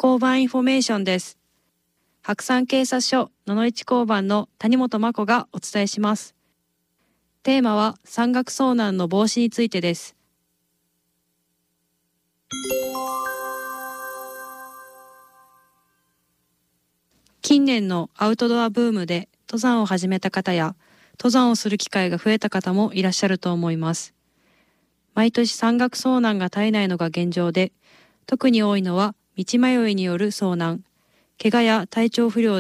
交番インフォメーションです。白山警察署野々市交番の谷本真子がお伝えします。テーマは山岳遭難の防止についてです。近年のアウトドアブームで登山を始めた方や登山をする機会が増えた方もいらっしゃると思います。毎年山岳遭難が絶えないのが現状で、特に多いのは道迷いによる遭難、怪我や体調不良